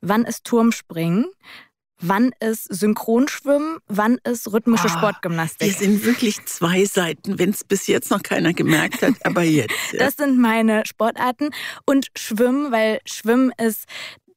wann ist Turmspringen, wann ist Synchronschwimmen, wann ist rhythmische Sportgymnastik. Wir sind wirklich 2 Seiten, wenn es bis jetzt noch keiner gemerkt hat, aber jetzt. Ja. Das sind meine Sportarten. Und Schwimmen, weil Schwimmen ist...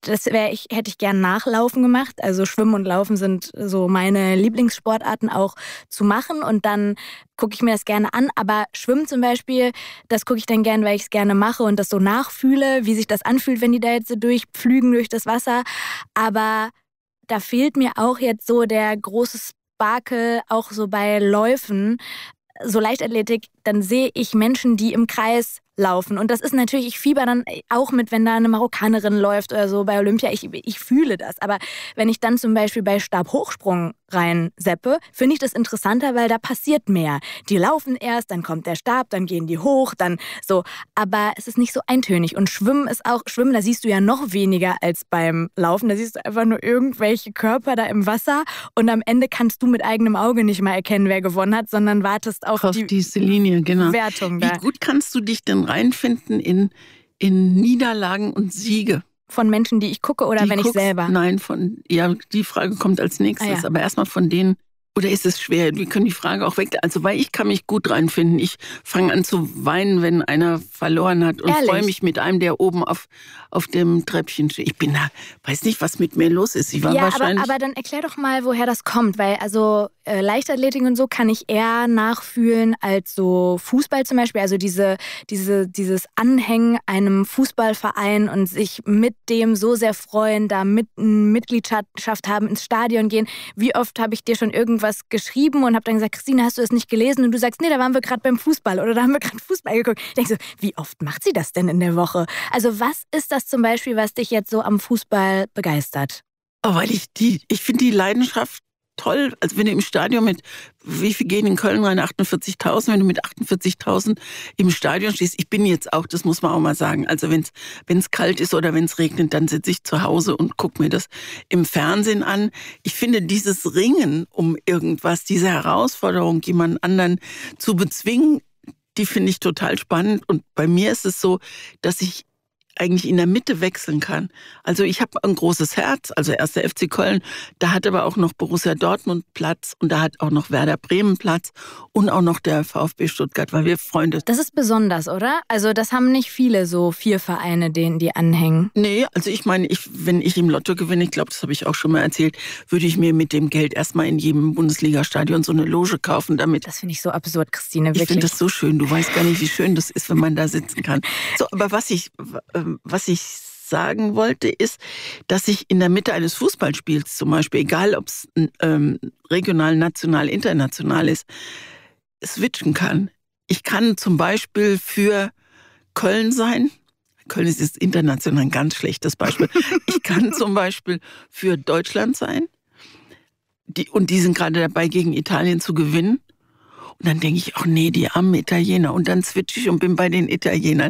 hätte ich gern Nachlaufen gemacht. Also Schwimmen und Laufen sind so meine Lieblingssportarten auch zu machen. Und dann gucke ich mir das gerne an. Aber Schwimmen zum Beispiel, das gucke ich dann gern, weil ich es gerne mache und das so nachfühle, wie sich das anfühlt, wenn die da jetzt so durchpflügen durch das Wasser. Aber da fehlt mir auch jetzt so der große Sparkle, auch so bei Läufen. So Leichtathletik, dann sehe ich Menschen, die im Kreis laufen. Und das ist natürlich, ich fieber dann auch mit, wenn da eine Marokkanerin läuft oder so bei Olympia. Ich fühle das. Aber wenn ich dann zum Beispiel bei Stabhochsprung reinseppe, finde ich das interessanter, weil da passiert mehr. Die laufen erst, dann kommt der Stab, dann gehen die hoch, dann so. Aber es ist nicht so eintönig. Und Schwimmen ist auch, Schwimmen, da siehst du ja noch weniger als beim Laufen. Da siehst du einfach nur irgendwelche Körper da im Wasser und am Ende kannst du mit eigenem Auge nicht mal erkennen, wer gewonnen hat, sondern wartest auf diese Linie, genau. Wertung da. Wie gut kannst du dich denn reinfinden in Niederlagen und Siege? Von Menschen, die ich gucke oder wenn ich selber? Nein, die Frage kommt als nächstes. Aber erstmal von denen, oder ist es schwer? Wir können die Frage auch weg. Also, weil ich kann mich gut reinfinden. Ich fange an zu weinen, wenn einer verloren hat und freue mich mit einem, der oben auf dem Treppchen steht. Ich bin da, weiß nicht, was mit mir los ist. Ich war wahrscheinlich... aber dann erklär doch mal, woher das kommt. Weil also Leichtathletik und so kann ich eher nachfühlen als so Fußball zum Beispiel. Also dieses Anhängen einem Fußballverein und sich mit dem so sehr freuen, da mit eine Mitgliedschaft haben, ins Stadion gehen. Wie oft habe ich dir schon irgendwas geschrieben und habe dann gesagt, Christine, hast du das nicht gelesen? Und du sagst, nee, da waren wir gerade beim Fußball oder da haben wir gerade Fußball geguckt. Ich denke so, wie oft macht sie das denn in der Woche? Also was ist das zum Beispiel, was dich jetzt so am Fußball begeistert? Weil ich finde die Leidenschaft toll. Also wenn du im Stadion wie viel gehen in Köln rein? 48.000. Wenn du mit 48.000 im Stadion stehst, ich bin jetzt auch, das muss man auch mal sagen, also wenn es kalt ist oder wenn es regnet, dann sitze ich zu Hause und gucke mir das im Fernsehen an. Ich finde dieses Ringen um irgendwas, diese Herausforderung, jemanden anderen zu bezwingen, die finde ich total spannend. Und bei mir ist es so, dass ich eigentlich in der Mitte wechseln kann. Also ich habe ein großes Herz, also 1. FC Köln, da hat aber auch noch Borussia Dortmund Platz und da hat auch noch Werder Bremen Platz und auch noch der VfB Stuttgart, weil wir Freunde. Das ist besonders, oder? Also das haben nicht viele so 4 Vereine, denen die anhängen. Nee, also ich meine, wenn ich im Lotto gewinne, ich glaube, das habe ich auch schon mal erzählt, würde ich mir mit dem Geld erstmal in jedem Bundesliga-Stadion so eine Loge kaufen, damit. Das finde ich so absurd, Christine, wirklich. Ich finde das so schön. Du weißt gar nicht, wie schön das ist, wenn man da sitzen kann. So, aber was ich sagen wollte, ist, dass ich in der Mitte eines Fußballspiels zum Beispiel, egal ob es regional, national, international ist, switchen kann. Ich kann zum Beispiel für Köln sein. Köln ist jetzt international ein ganz schlechtes Beispiel. Ich kann zum Beispiel für Deutschland sein. Die sind gerade dabei, gegen Italien zu gewinnen. Und dann denke ich, die armen Italiener. Und dann switche ich und bin bei den Italienern.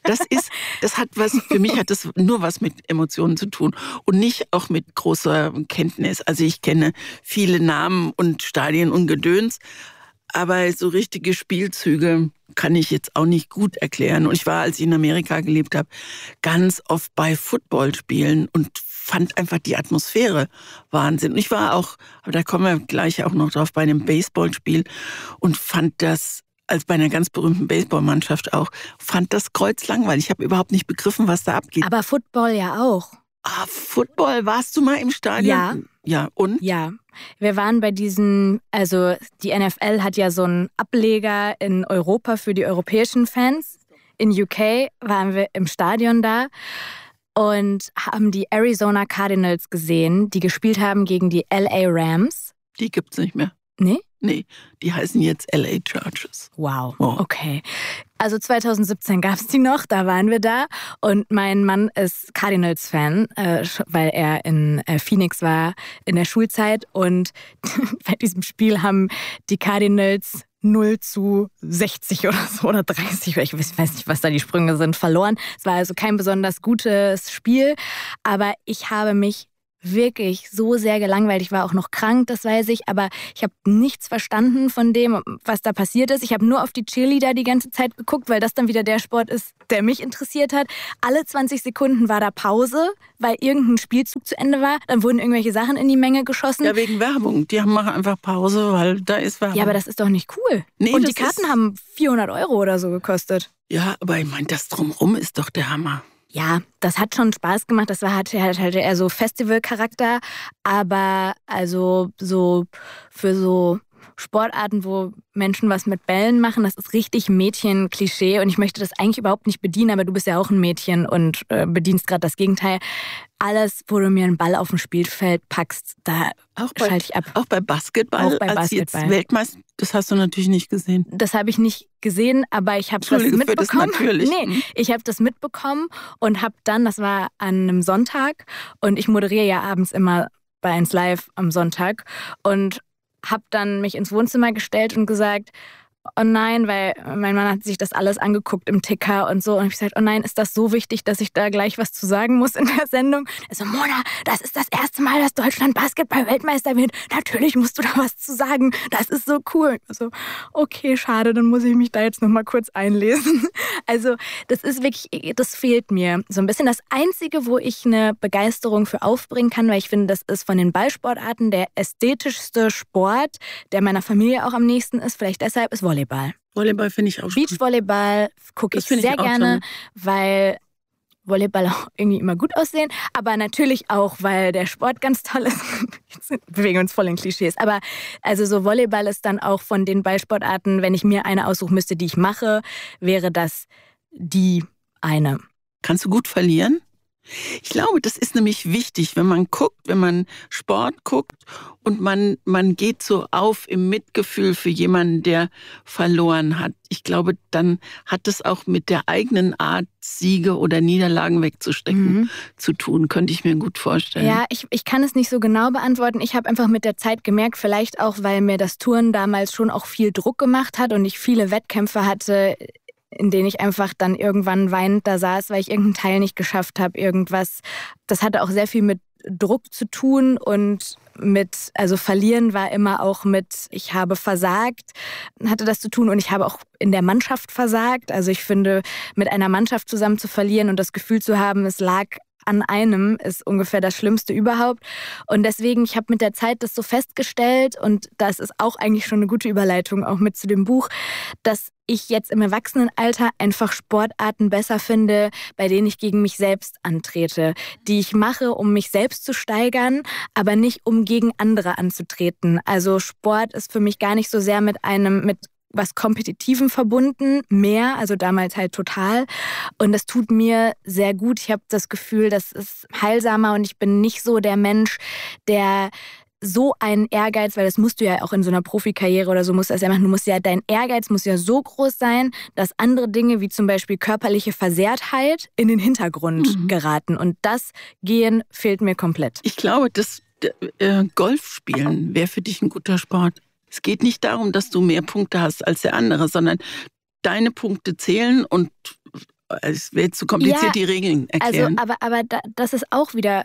Für mich hat das nur was mit Emotionen zu tun. Und nicht auch mit großer Kenntnis. Also ich kenne viele Namen und Stadien und Gedöns. Aber so richtige Spielzüge kann ich jetzt auch nicht gut erklären. Und ich war, als ich in Amerika gelebt habe, ganz oft bei Footballspielen und fand einfach die Atmosphäre Wahnsinn. Und ich war auch, aber da kommen wir gleich auch noch drauf, bei einem Baseballspiel und fand das, als bei einer ganz berühmten Baseballmannschaft auch, fand das kreuzlangweilig. Ich habe überhaupt nicht begriffen, was da abgeht. Aber Football ja auch. Football, warst du mal im Stadion? Ja. Ja, und? Ja, wir waren bei also die NFL hat ja so einen Ableger in Europa für die europäischen Fans. In UK waren wir im Stadion da und haben die Arizona Cardinals gesehen, die gespielt haben gegen die LA Rams. Die gibt's nicht mehr. Nee? Nee, die heißen jetzt LA Chargers. Wow, okay. Also 2017 gab es die noch, da waren wir da. Und mein Mann ist Cardinals-Fan, weil er in Phoenix war in der Schulzeit. Und bei diesem Spiel haben die Cardinals 0-60 oder so oder 30, ich weiß nicht, was da die Sprünge sind, verloren. Es war also kein besonders gutes Spiel, aber ich habe mich wirklich so sehr gelangweilt. Ich war auch noch krank, das weiß ich, aber ich habe nichts verstanden von dem, was da passiert ist. Ich habe nur auf die Cheerleader die ganze Zeit geguckt, weil das dann wieder der Sport ist, der mich interessiert hat. Alle 20 Sekunden war da Pause, weil irgendein Spielzug zu Ende war. Dann wurden irgendwelche Sachen in die Menge geschossen. Ja, wegen Werbung. Die machen einfach Pause, weil da ist Werbung. Ja, aber das ist doch nicht cool. Nee, und die Karten haben 400 € oder so gekostet. Ja, aber ich meine, das Drumherum ist doch der Hammer. Ja, das hat schon Spaß gemacht. Das hatte eher so Festivalcharakter. Aber also so für so Sportarten, wo Menschen was mit Bällen machen, das ist richtig Mädchen-Klischee. Und ich möchte das eigentlich überhaupt nicht bedienen, aber du bist ja auch ein Mädchen und bedienst gerade das Gegenteil. Alles, wo du mir einen Ball auf dem Spielfeld packst, da schalte ich ab. Auch bei Basketball? Auch bei Basketball. Als Weltmeister, das hast du natürlich nicht gesehen. Das habe ich nicht gesehen, aber ich habe das mitbekommen. Natürlich. Nee, ich habe das mitbekommen und habe dann, das war an einem Sonntag und ich moderiere ja abends immer bei 1 Live am Sonntag und habe dann mich ins Wohnzimmer gestellt und gesagt, oh nein, weil mein Mann hat sich das alles angeguckt im Ticker und so. Und ich habe gesagt, oh nein, ist das so wichtig, dass ich da gleich was zu sagen muss in der Sendung? Er so, Mona, das ist das erste Mal, dass Deutschland Basketball-Weltmeister wird. Natürlich musst du da was zu sagen. Das ist so cool. Also, okay, schade, dann muss ich mich da jetzt nochmal kurz einlesen. Also, das ist wirklich, das fehlt mir so ein bisschen. Das Einzige, wo ich eine Begeisterung für aufbringen kann, weil ich finde, das ist von den Ballsportarten der ästhetischste Sport, der meiner Familie auch am nächsten ist. Vielleicht deshalb ist Volleyball. Volleyball finde ich auch spannend. Beachvolleyball gucke ich sehr gerne, weil Volleyball auch irgendwie immer gut aussehen. Aber natürlich auch, weil der Sport ganz toll ist. Wir bewegen uns voll in Klischees. Aber also so Volleyball ist dann auch von den Ballsportarten, wenn ich mir eine aussuchen müsste, die ich mache, wäre das die eine. Kannst du gut verlieren? Ich glaube, das ist nämlich wichtig, wenn man guckt, wenn man Sport guckt und man geht so auf im Mitgefühl für jemanden, der verloren hat. Ich glaube, dann hat es auch mit der eigenen Art, Siege oder Niederlagen wegzustecken, zu tun. Könnte ich mir gut vorstellen. Ja, ich kann es nicht so genau beantworten. Ich habe einfach mit der Zeit gemerkt, vielleicht auch, weil mir das Turnen damals schon auch viel Druck gemacht hat und ich viele Wettkämpfe hatte, in denen ich einfach dann irgendwann weinend da saß, weil ich irgendeinen Teil nicht geschafft habe, irgendwas. Das hatte auch sehr viel mit Druck zu tun und also verlieren war immer auch mit, ich habe versagt, hatte das zu tun und ich habe auch in der Mannschaft versagt. Also ich finde, mit einer Mannschaft zusammen zu verlieren und das Gefühl zu haben, es lag an einem, ist ungefähr das Schlimmste überhaupt. Und deswegen, ich habe mit der Zeit das so festgestellt und das ist auch eigentlich schon eine gute Überleitung auch mit zu dem Buch, dass ich jetzt im Erwachsenenalter einfach Sportarten besser finde, bei denen ich gegen mich selbst antrete, die ich mache, um mich selbst zu steigern, aber nicht um gegen andere anzutreten. Also Sport ist für mich gar nicht so sehr mit was Kompetitivem verbunden, mehr, also damals halt total. Und das tut mir sehr gut. Ich habe das Gefühl, das ist heilsamer und ich bin nicht so der Mensch, der so einen Ehrgeiz, weil das musst du ja auch in so einer Profikarriere oder so, musst du das ja machen. Dein Ehrgeiz muss ja so groß sein, dass andere Dinge wie zum Beispiel körperliche Versehrtheit in den Hintergrund geraten. Und das Gehen fehlt mir komplett. Ich glaube, das Golfspielen wäre für dich ein guter Sport. Es geht nicht darum, dass du mehr Punkte hast als der andere, sondern deine Punkte zählen und es wäre zu kompliziert, die Regeln erklären. Also, aber das ist auch wieder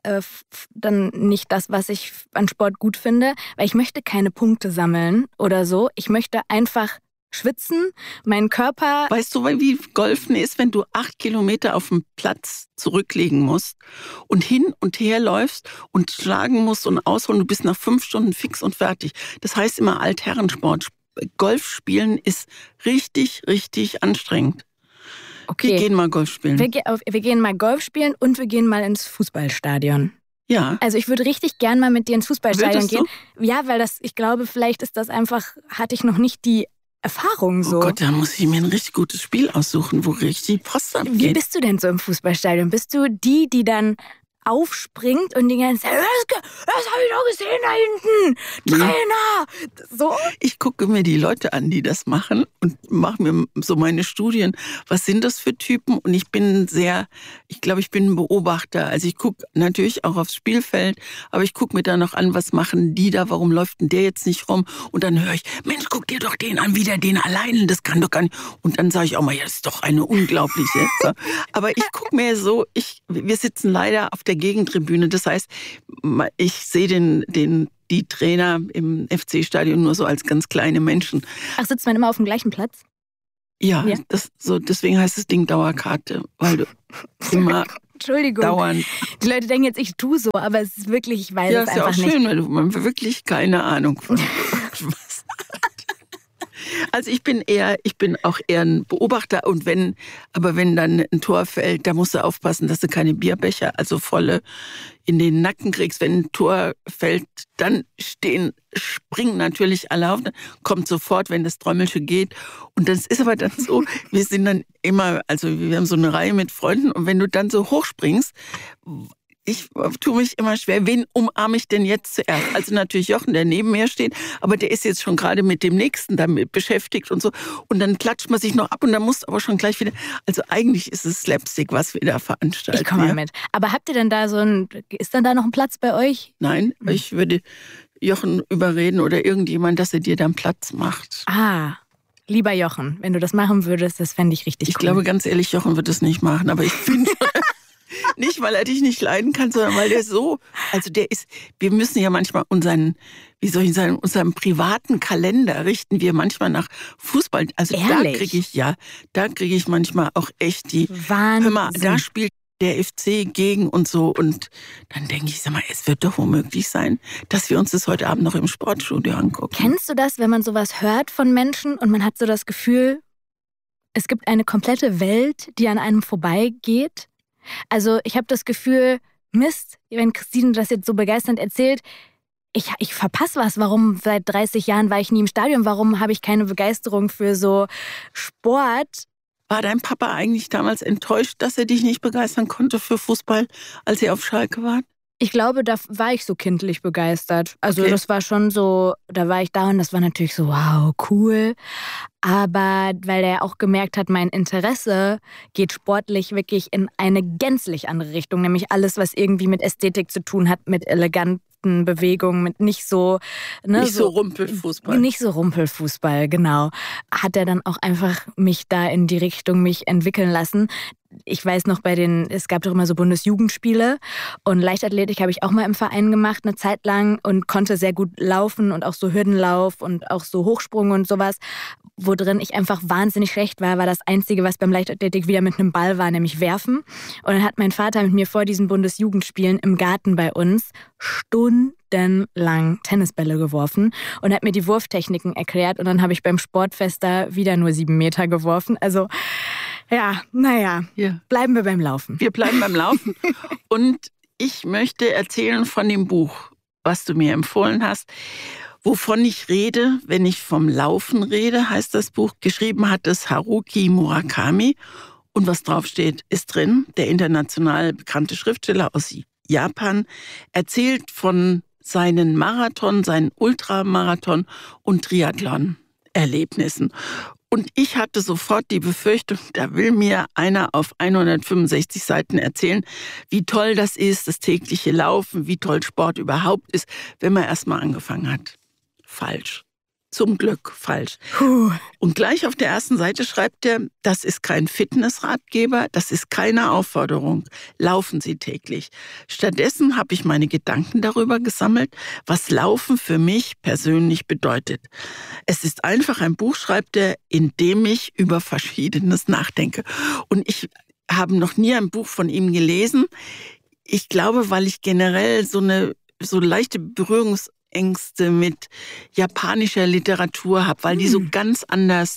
dann nicht das, was ich an Sport gut finde, weil ich möchte keine Punkte sammeln oder so. Ich möchte einfach schwitzen, meinen Körper... Weißt du, wie Golfen ist, wenn du 8 Kilometer auf dem Platz zurücklegen musst und hin und her läufst und schlagen musst und ausholen, du bist nach 5 Stunden fix und fertig. Das heißt immer Altherrensport. Golf spielen ist richtig, richtig anstrengend. Okay. Wir gehen mal Golf spielen. Wir gehen mal Golf spielen und wir gehen mal ins Fußballstadion. Ja. Also ich würde richtig gern mal mit dir ins Fußballstadion gehen. Ja, weil ich glaube, vielleicht ist das einfach, hatte ich noch nicht die Erfahrung so. Oh Gott, da muss ich mir ein richtig gutes Spiel aussuchen, wo richtig Post abgeht. Wie bist du denn so im Fußballstadion? Bist du die dann aufspringt und die ganze Zeit, das habe ich doch gesehen da hinten, Trainer, so? Ich gucke mir die Leute an, die das machen und mache mir so meine Studien. Was sind das für Typen? Und ich glaube, ich bin ein Beobachter. Also ich gucke natürlich auch aufs Spielfeld, aber ich gucke mir da noch an, was machen die da, warum läuft denn der jetzt nicht rum? Und dann höre ich, Mensch, guck dir doch den an, wieder den alleine, das kann doch gar nicht. Und dann sage ich auch mal, ja, das ist doch eine unglaubliche. So. Aber ich gucke mir so, wir sitzen leider auf der der Gegentribüne. Das heißt, ich sehe die Trainer im FC-Stadion nur so als ganz kleine Menschen. Ach, sitzt man immer auf dem gleichen Platz? Ja. Deswegen heißt das Ding Dauerkarte, weil du immer Entschuldigung. dauernd... Die Leute denken jetzt, ich tue so, aber es ist wirklich, ich weiß es einfach nicht. Ja, ist ja auch schön, weil man wirklich keine Ahnung von was hat. Also ich bin auch eher ein Beobachter und wenn dann ein Tor fällt, da musst du aufpassen, dass du keine Bierbecher, also volle, in den Nacken kriegst. Wenn ein Tor fällt, dann springen natürlich alle auf, dann kommt sofort, wenn das Trommelchen geht. Und das ist aber dann so, wir sind dann immer, also wir haben so eine Reihe mit Freunden und wenn du dann so hochspringst, ich tue mich immer schwer, wen umarme ich denn jetzt zuerst? Also natürlich Jochen, der neben mir steht, aber der ist jetzt schon gerade mit dem Nächsten damit beschäftigt und so. Und dann klatscht man sich noch ab und dann musst du aber schon gleich wieder... Also eigentlich ist es Slapstick, was wir da veranstalten. Ich komme mal mit. Aber habt ihr denn da ist dann da noch ein Platz bei euch? Nein, ich würde Jochen überreden oder irgendjemand, dass er dir dann Platz macht. Ah, lieber Jochen, wenn du das machen würdest, das fände ich richtig cool. Ich glaube ganz ehrlich, Jochen wird es nicht machen, aber ich finde... Nicht, weil er dich nicht leiden kann, sondern weil wir müssen ja manchmal unseren privaten Kalender richten wir manchmal nach Fußball. Also ehrlich? da kriege ich manchmal auch echt die, Wahnsinn. Hör mal, da spielt der FC gegen und so und dann denke ich, sag mal, es wird doch womöglich sein, dass wir uns das heute Abend noch im Sportstudio angucken. Kennst du das, wenn man sowas hört von Menschen und man hat so das Gefühl, es gibt eine komplette Welt, die an einem vorbeigeht? Also ich habe das Gefühl, Mist, wenn Christine das jetzt so begeisternd erzählt, ich verpasse was. Warum seit 30 Jahren war ich nie im Stadion? Warum habe ich keine Begeisterung für so Sport? War dein Papa eigentlich damals enttäuscht, dass er dich nicht begeistern konnte für Fußball, als ihr auf Schalke wart? Ich glaube, da war ich so kindlich begeistert. Also Okay. Das war schon so, da war ich da und das war natürlich so, wow, cool. Aber weil er auch gemerkt hat, mein Interesse geht sportlich wirklich in eine gänzlich andere Richtung. Nämlich alles, was irgendwie mit Ästhetik zu tun hat, mit eleganten Bewegungen, mit nicht so... Nicht so Rumpelfußball. Nicht so Rumpelfußball, genau. Hat er dann auch einfach mich da in die Richtung mich entwickeln lassen. Ich weiß noch, es gab doch immer so Bundesjugendspiele und Leichtathletik habe ich auch mal im Verein gemacht, eine Zeit lang und konnte sehr gut laufen und auch so Hürdenlauf und auch so Hochsprung und sowas, wo drin ich einfach wahnsinnig schlecht war das Einzige, was beim Leichtathletik wieder mit einem Ball war, nämlich werfen. Und dann hat mein Vater mit mir vor diesen Bundesjugendspielen im Garten bei uns stundenlang Tennisbälle geworfen und hat mir die Wurftechniken erklärt und dann habe ich beim Sportfest da wieder nur 7 Meter geworfen. Also ja, bleiben wir beim Laufen. Wir bleiben beim Laufen. Und ich möchte erzählen von dem Buch, was du mir empfohlen hast. Wovon ich rede, wenn ich vom Laufen rede, heißt das Buch. Geschrieben hat es Haruki Murakami. Und was draufsteht, ist drin. Der international bekannte Schriftsteller aus Japan erzählt von seinen Marathon, seinen Ultramarathon und Triathlon-Erlebnissen. Und ich hatte sofort die Befürchtung, da will mir einer auf 165 Seiten erzählen, wie toll das ist, das tägliche Laufen, wie toll Sport überhaupt ist, wenn man erst mal angefangen hat. Falsch. Zum Glück falsch. Und gleich auf der ersten Seite schreibt er, das ist kein Fitnessratgeber, das ist keine Aufforderung. Laufen Sie täglich. Stattdessen habe ich meine Gedanken darüber gesammelt, was Laufen für mich persönlich bedeutet. Es ist einfach ein Buch, schreibt er, in dem ich über Verschiedenes nachdenke. Und ich habe noch nie ein Buch von ihm gelesen. Ich glaube, weil ich generell so leichte Berührungsängste mit japanischer Literatur habe, weil die so ganz anders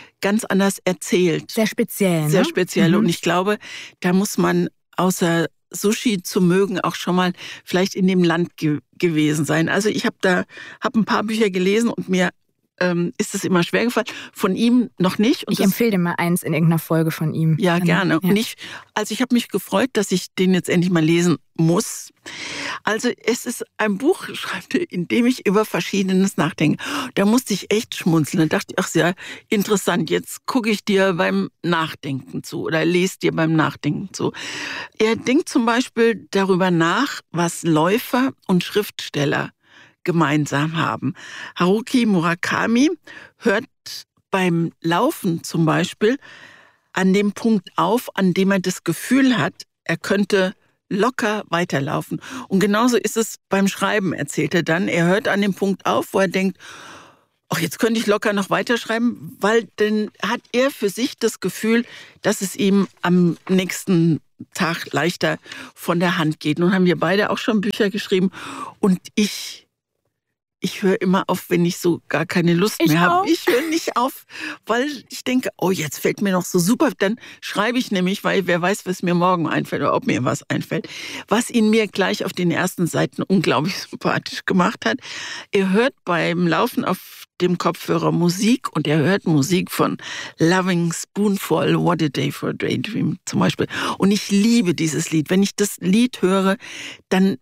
erzählt. Sehr speziell, ne? Sehr speziell. Und ich glaube, da muss man außer Sushi zu mögen auch schon mal vielleicht in dem Land gewesen sein. Also ich habe ein paar Bücher gelesen und mir ist es immer schwer gefallen. Von ihm noch nicht. Und ich empfehle dir mal eins in irgendeiner Folge von ihm. Ja, gerne. Ja. Und ich habe mich gefreut, dass ich den jetzt endlich mal lesen muss. Also es ist ein Buch, schreibt er, in dem ich über Verschiedenes nachdenke. Da musste ich echt schmunzeln. Da dachte ich, ach sehr interessant, jetzt gucke ich dir beim Nachdenken zu oder lese dir beim Nachdenken zu. Er denkt zum Beispiel darüber nach, was Läufer und Schriftsteller gemeinsam haben. Haruki Murakami hört beim Laufen zum Beispiel an dem Punkt auf, an dem er das Gefühl hat, er könnte locker weiterlaufen. Und genauso ist es beim Schreiben, erzählt er dann. Er hört an dem Punkt auf, wo er denkt, ach, jetzt könnte ich locker noch weiterschreiben, weil dann hat er für sich das Gefühl, dass es ihm am nächsten Tag leichter von der Hand geht. Nun haben wir beide auch schon Bücher geschrieben und ich höre immer auf, wenn ich so gar keine Lust mehr habe. Ich höre nicht auf, weil ich denke, oh, jetzt fällt mir noch so super. Dann schreibe ich nämlich, weil wer weiß, was mir morgen einfällt oder ob mir was einfällt. Was ihn mir gleich auf den ersten Seiten unglaublich sympathisch gemacht hat. Er hört beim Laufen auf dem Kopfhörer Musik und er hört Musik von Loving Spoonful, What a Day for a Daydream zum Beispiel. Und ich liebe dieses Lied. Wenn ich das Lied höre, dann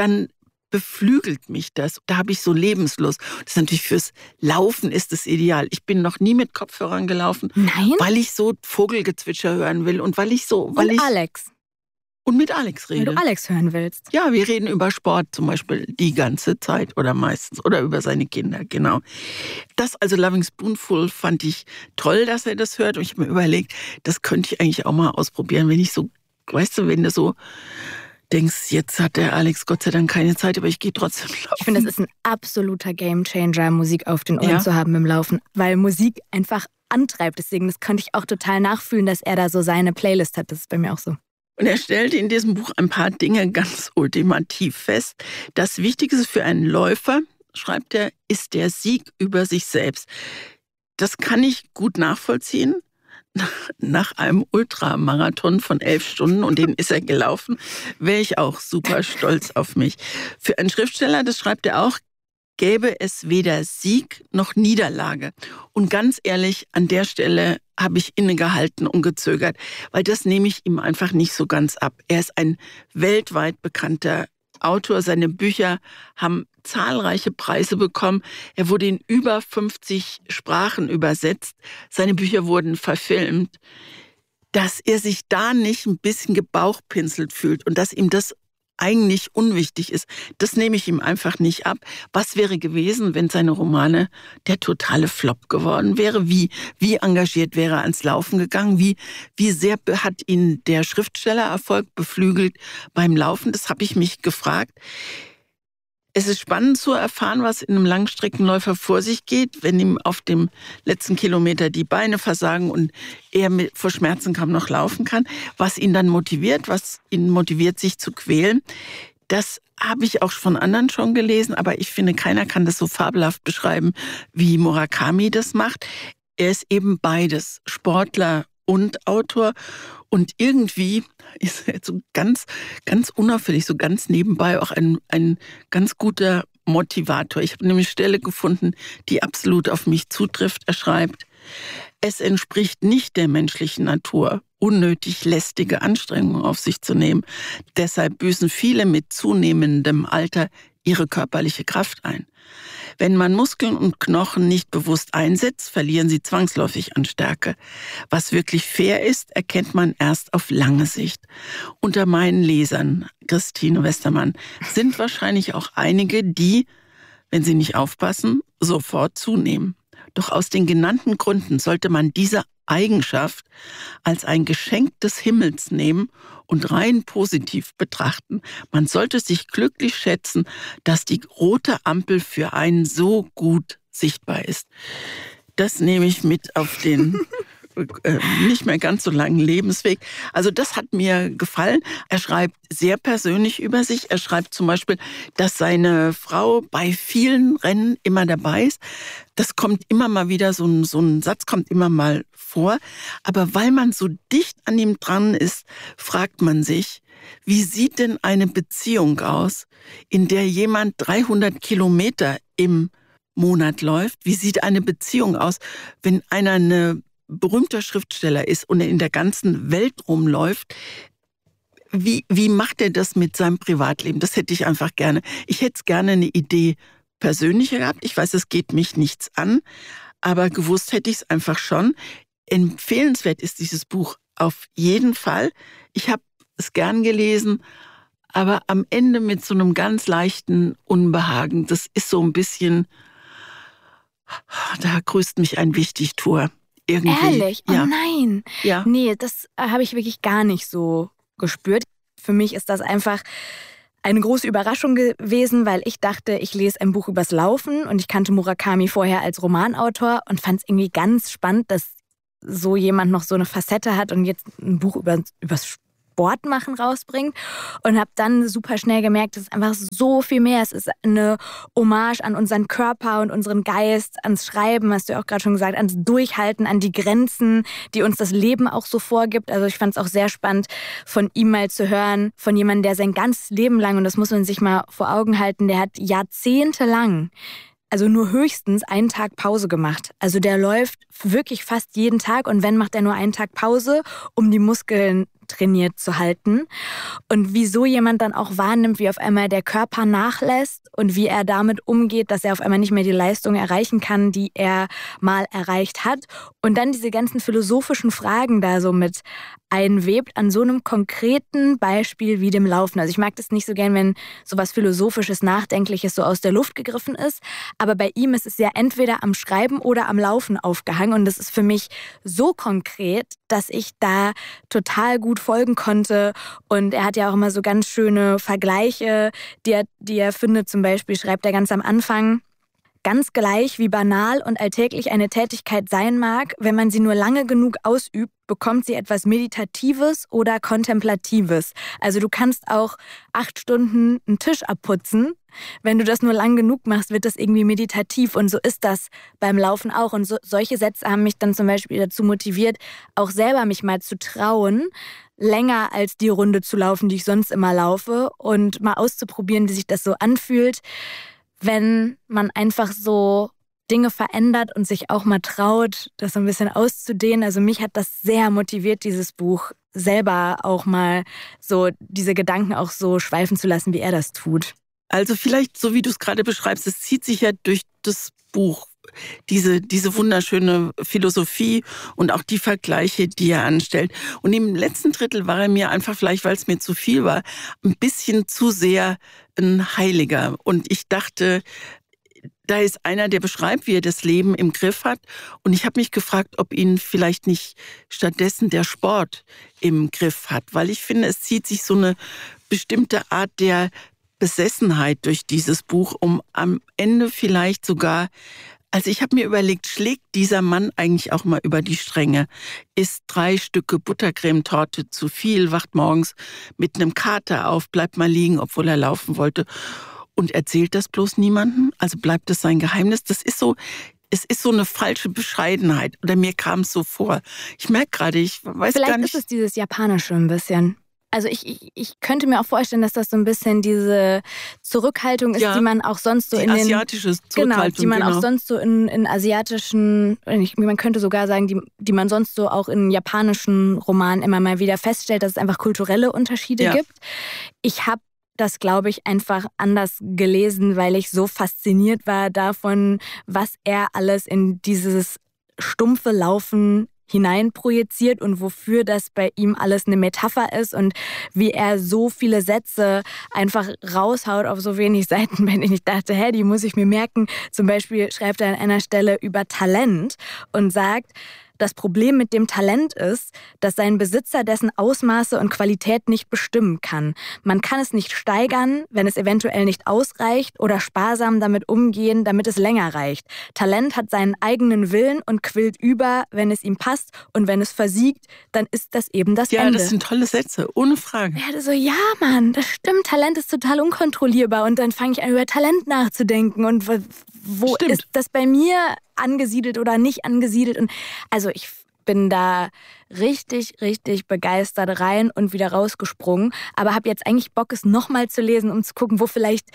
beflügelt mich das. Da habe ich so Lebenslust. Das ist natürlich fürs Laufen ist es ideal. Ich bin noch nie mit Kopfhörern gelaufen, weil ich so Vogelgezwitscher hören will und Alex. Und mit Alex rede. Weil du Alex hören willst. Ja, wir reden über Sport zum Beispiel die ganze Zeit oder meistens oder über seine Kinder, genau. Das also Loving Spoonful fand ich toll, dass er das hört und ich habe mir überlegt, das könnte ich eigentlich auch mal ausprobieren, wenn ich so, weißt du, wenn du so denkst, jetzt hat der Alex Gott sei Dank keine Zeit, aber ich gehe trotzdem laufen. Ich finde, das ist ein absoluter Gamechanger, Musik auf den Ohren zu haben im Laufen, weil Musik einfach antreibt. Deswegen, das könnte ich auch total nachfühlen, dass er da so seine Playlist hat. Das ist bei mir auch so. Und er stellte in diesem Buch ein paar Dinge ganz ultimativ fest. Das Wichtigste für einen Läufer, schreibt er, ist der Sieg über sich selbst. Das kann ich gut nachvollziehen. Nach einem Ultramarathon von 11 Stunden, und den ist er gelaufen, wäre ich auch super stolz auf mich. Für einen Schriftsteller, das schreibt er auch, gäbe es weder Sieg noch Niederlage. Und ganz ehrlich, an der Stelle habe ich innegehalten und gezögert, weil das nehme ich ihm einfach nicht so ganz ab. Er ist ein weltweit bekannter Autor. Seine Bücher haben zahlreiche Preise bekommen. Er wurde in über 50 Sprachen übersetzt. Seine Bücher wurden verfilmt. Dass er sich da nicht ein bisschen gebauchpinselt fühlt und dass ihm das eigentlich unwichtig ist, das nehme ich ihm einfach nicht ab. Was wäre gewesen, wenn seine Romane der totale Flop geworden wäre? Wie engagiert wäre er ans Laufen gegangen? Wie sehr hat ihn der Schriftstellererfolg beflügelt beim Laufen? Das habe ich mich gefragt. Es ist spannend zu erfahren, was in einem Langstreckenläufer vor sich geht, wenn ihm auf dem letzten Kilometer die Beine versagen und er vor Schmerzen kaum noch laufen kann. Was ihn dann motiviert, sich zu quälen. Das habe ich auch von anderen schon gelesen, aber ich finde, keiner kann das so fabelhaft beschreiben, wie Murakami das macht. Er ist eben beides, Sportler und Autor. Und irgendwie ist er so ganz, ganz unauffällig, so ganz nebenbei auch ein ganz guter Motivator. Ich habe nämlich eine Stelle gefunden, die absolut auf mich zutrifft. Er schreibt, es entspricht nicht der menschlichen Natur, unnötig lästige Anstrengungen auf sich zu nehmen. Deshalb büßen viele mit zunehmendem Alter ihre körperliche Kraft ein. Wenn man Muskeln und Knochen nicht bewusst einsetzt, verlieren sie zwangsläufig an Stärke. Was wirklich fair ist, erkennt man erst auf lange Sicht. Unter meinen Lesern, Christine Westermann, sind wahrscheinlich auch einige, die, wenn sie nicht aufpassen, sofort zunehmen. Doch aus den genannten Gründen sollte man diese Eigenschaft als ein Geschenk des Himmels nehmen und rein positiv betrachten. Man sollte sich glücklich schätzen, dass die rote Ampel für einen so gut sichtbar ist. Das nehme ich mit auf den nicht mehr ganz so langen Lebensweg. Also das hat mir gefallen. Er schreibt sehr persönlich über sich. Er schreibt zum Beispiel, dass seine Frau bei vielen Rennen immer dabei ist. Das kommt immer mal wieder, so ein Satz kommt immer mal vor. Aber weil man so dicht an ihm dran ist, fragt man sich, wie sieht denn eine Beziehung aus, in der jemand 300 Kilometer im Monat läuft? Wie sieht eine Beziehung aus, wenn einer eine berühmter Schriftsteller ist und er in der ganzen Welt rumläuft? Wie macht er das mit seinem Privatleben? Das hätte ich einfach gerne. Ich hätte gerne eine Idee persönlicher gehabt. Ich weiß, es geht mich nichts an, aber gewusst hätte ich es einfach schon. Empfehlenswert ist dieses Buch auf jeden Fall. Ich habe es gern gelesen, aber am Ende mit so einem ganz leichten Unbehagen. Das ist so ein bisschen, da grüßt mich ein Wichtigtuer. Irgendwie. Ehrlich? Oh ja. nein. Ja. Nee, das habe ich wirklich gar nicht so gespürt. für mich ist das einfach eine große Überraschung gewesen, weil ich dachte, ich lese ein Buch übers Laufen und ich kannte Murakami vorher als Romanautor und fand es irgendwie ganz spannend, dass so jemand noch so eine Facette hat und jetzt ein Buch übers Sport machen rausbringt und habe dann super schnell gemerkt, es ist einfach so viel mehr. Es ist eine Hommage an unseren Körper und unseren Geist, ans Schreiben, hast du ja auch gerade schon gesagt, ans Durchhalten, an die Grenzen, die uns das Leben auch so vorgibt. Also ich fand es auch sehr spannend, von ihm mal zu hören, von jemandem, der sein ganzes Leben lang, und das muss man sich mal vor Augen halten, der hat jahrzehntelang, also nur höchstens einen Tag Pause gemacht. Also der läuft wirklich fast jeden Tag und wenn, macht er nur einen Tag Pause, um die Muskeln trainiert zu halten. Und wie so jemand dann auch wahrnimmt, wie auf einmal der Körper nachlässt und wie er damit umgeht, dass er auf einmal nicht mehr die Leistung erreichen kann, die er mal erreicht hat. Und dann diese ganzen philosophischen Fragen da so mit einwebt an so einem konkreten Beispiel wie dem Laufen. Also ich mag das nicht so gern, wenn sowas Philosophisches, Nachdenkliches so aus der Luft gegriffen ist. Aber bei ihm ist es ja entweder am Schreiben oder am Laufen aufgehangen. Und das ist für mich so konkret, dass ich da total gut folgen konnte. Und er hat ja auch immer so ganz schöne Vergleiche, die er findet. Zum Beispiel schreibt er ganz am Anfang: Ganz gleich, wie banal und alltäglich eine Tätigkeit sein mag, wenn man sie nur lange genug ausübt, bekommt sie etwas Meditatives oder Kontemplatives. Also du kannst auch 8 Stunden einen Tisch abputzen. Wenn du das nur lang genug machst, wird das irgendwie meditativ. Und so ist das beim Laufen auch. Und solche Sätze haben mich dann zum Beispiel dazu motiviert, auch selber mich mal zu trauen, länger als die Runde zu laufen, die ich sonst immer laufe, und mal auszuprobieren, wie sich das so anfühlt, wenn man einfach so Dinge verändert und sich auch mal traut, das so ein bisschen auszudehnen. Also mich hat das sehr motiviert, dieses Buch selber auch mal so diese Gedanken auch so schweifen zu lassen, wie er das tut. Also vielleicht, so wie du es gerade beschreibst, es zieht sich ja durch das Buch diese wunderschöne Philosophie und auch die Vergleiche, die er anstellt. Und im letzten Drittel war er mir einfach, vielleicht weil es mir zu viel war, ein bisschen zu sehr ein Heiliger. Und ich dachte, da ist einer, der beschreibt, wie er das Leben im Griff hat. Und ich habe mich gefragt, ob ihn vielleicht nicht stattdessen der Sport im Griff hat. Weil ich finde, es zieht sich so eine bestimmte Art der Besessenheit durch dieses Buch, um am Ende vielleicht sogar, also ich habe mir überlegt, schlägt dieser Mann eigentlich auch mal über die Stränge? Isst 3 Stücke Buttercremetorte zu viel, wacht morgens mit einem Kater auf, bleibt mal liegen, obwohl er laufen wollte, und erzählt das bloß niemandem? Also bleibt es sein Geheimnis? Es ist so eine falsche Bescheidenheit. Oder mir kam es so vor. Ich merke gerade, ich weiß Vielleicht gar nicht. Vielleicht ist es dieses Japanische ein bisschen. Also ich könnte mir auch vorstellen, dass das so ein bisschen diese Zurückhaltung ist, ja, die man auch sonst so in den... asiatische Zurückhaltung, die man auch sonst so in asiatischen, man könnte sogar sagen, die man sonst so auch in japanischen Romanen immer mal wieder feststellt, dass es einfach kulturelle Unterschiede gibt. Ich habe das, glaube ich, einfach anders gelesen, weil ich so fasziniert war davon, was er alles in dieses stumpfe Laufen hineinprojiziert und wofür das bei ihm alles eine Metapher ist und wie er so viele Sätze einfach raushaut auf so wenig Seiten, wenn ich dachte, die muss ich mir merken. Zum Beispiel schreibt er an einer Stelle über Talent und sagt, das Problem mit dem Talent ist, dass sein Besitzer dessen Ausmaße und Qualität nicht bestimmen kann. Man kann es nicht steigern, wenn es eventuell nicht ausreicht, oder sparsam damit umgehen, damit es länger reicht. Talent hat seinen eigenen Willen und quillt über, wenn es ihm passt, und wenn es versiegt, dann ist das eben das Ende. Ja, das sind tolle Sätze, ohne Frage. Er hatte so, ja Mann, das stimmt, Talent ist total unkontrollierbar, und dann fange ich an, über Talent nachzudenken und wo stimmt. Ist das bei mir angesiedelt oder nicht angesiedelt? Und also ich bin da richtig, richtig begeistert rein und wieder rausgesprungen, aber habe jetzt eigentlich Bock, es nochmal zu lesen, um zu gucken, wo vielleicht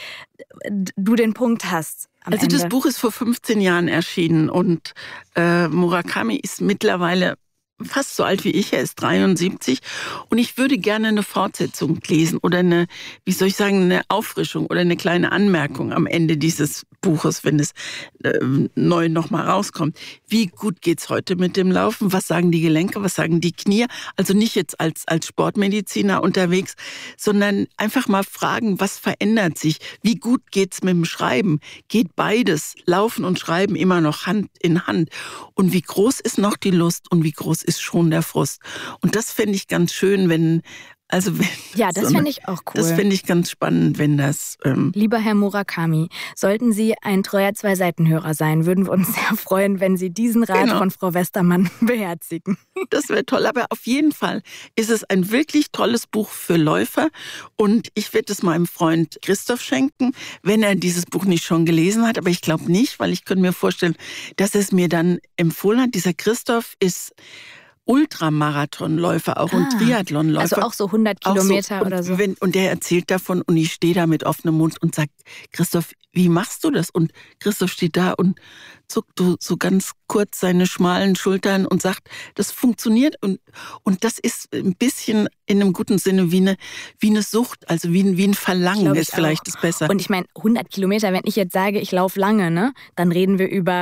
du den Punkt hast. Also das Buch ist vor 15 Jahren erschienen und Murakami ist mittlerweile fast so alt wie ich, er ist 73, und ich würde gerne eine Fortsetzung lesen oder eine Auffrischung oder eine kleine Anmerkung am Ende dieses Buches, wenn es neu nochmal rauskommt. Wie gut geht's heute mit dem Laufen? Was sagen die Gelenke? Was sagen die Knie? Also nicht jetzt als Sportmediziner unterwegs, sondern einfach mal fragen, was verändert sich? Wie gut geht's mit dem Schreiben? Geht beides, Laufen und Schreiben, immer noch Hand in Hand? Und wie groß ist noch die Lust und wie groß ist schon der Frust? Und das fände ich ganz schön, wenn Also ja, das fände ich auch cool. Das finde ich ganz spannend, wenn das... Lieber Herr Murakami, sollten Sie ein treuer Zwei-Seiten-Hörer sein, würden wir uns sehr freuen, wenn Sie diesen Rat von Frau Westermann beherzigen. Das wäre toll, aber auf jeden Fall ist es ein wirklich tolles Buch für Läufer und ich werde es meinem Freund Christoph schenken, wenn er dieses Buch nicht schon gelesen hat, aber ich glaube nicht, weil ich könnte mir vorstellen, dass er es mir dann empfohlen hat. Dieser Christoph ist Ultramarathonläufer auch und Triathlonläufer. Also auch so 100 Kilometer oder so. Und der erzählt davon und ich stehe da mit offenem Mund und sage, Christoph, wie machst du das? Und Christoph steht da und zuckt so ganz kurz seine schmalen Schultern und sagt, das funktioniert. Und das ist ein bisschen in einem guten Sinne wie eine Sucht, also wie ein Verlangen ist vielleicht das besser. Und ich meine, 100 Kilometer, wenn ich jetzt sage, ich laufe lange, ne, dann reden wir über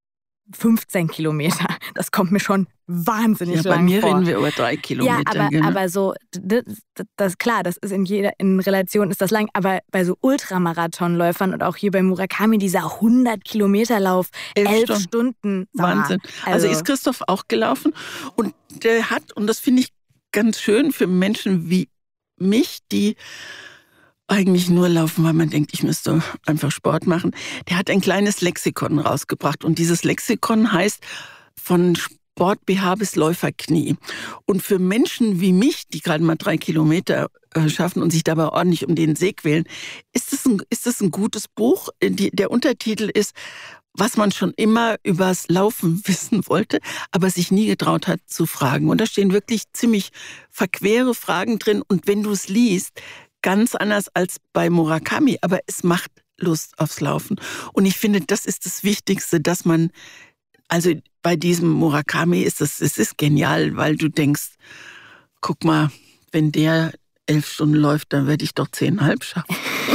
15 Kilometer. Das kommt mir schon wahnsinnig lang vor. Bei mir reden wir über 3 Kilometer. Ja, aber so, das klar, das ist in Relation ist das lang, aber bei so Ultramarathonläufern und auch hier bei Murakami, dieser 100-Kilometer-Lauf, 11 Stunden. Wahnsinn. Also ist Christoph auch gelaufen und der hat, und das finde ich ganz schön für Menschen wie mich, die eigentlich nur laufen, weil man denkt, ich müsste einfach Sport machen. Der hat ein kleines Lexikon rausgebracht und dieses Lexikon heißt von Sport-BH bis Läuferknie. Und für Menschen wie mich, die gerade mal 3 Kilometer schaffen und sich dabei ordentlich um den See quälen, ist das ein gutes Buch. Der Untertitel ist, was man schon immer übers Laufen wissen wollte, aber sich nie getraut hat zu fragen. Und da stehen wirklich ziemlich verquere Fragen drin. Und wenn du es liest, ganz anders als bei Murakami, aber es macht Lust aufs Laufen. Und ich finde, das ist das Wichtigste, dass man, also bei diesem Murakami es ist genial, weil du denkst, guck mal, wenn der 11 Stunden läuft, dann werde ich doch 10,5 schaffen.